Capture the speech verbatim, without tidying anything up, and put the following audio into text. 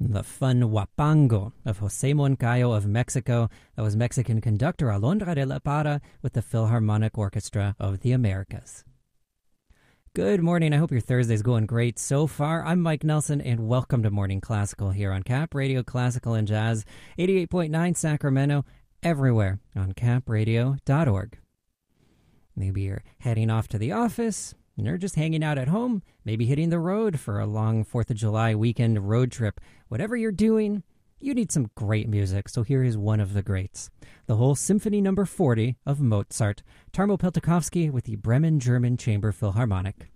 The fun Huapango of Jose Moncayo of Mexico. That was Mexican conductor Alondra de la Parra with the Philharmonic Orchestra of the Americas. Good morning. I hope your Thursday's going great so far. I'm Mike Nelson, and welcome to Morning Classical here on Cap Radio Classical and Jazz, eighty-eight point nine Sacramento, everywhere on cap radio dot org. Maybe you're heading off to the office, and you're just hanging out at home, maybe hitting the road for a long fourth of July weekend road trip. Whatever you're doing, you need some great music, so here is one of the greats. The whole Symphony Number forty of Mozart, Tarmo Peltakovsky with the Bremen German Chamber Philharmonic.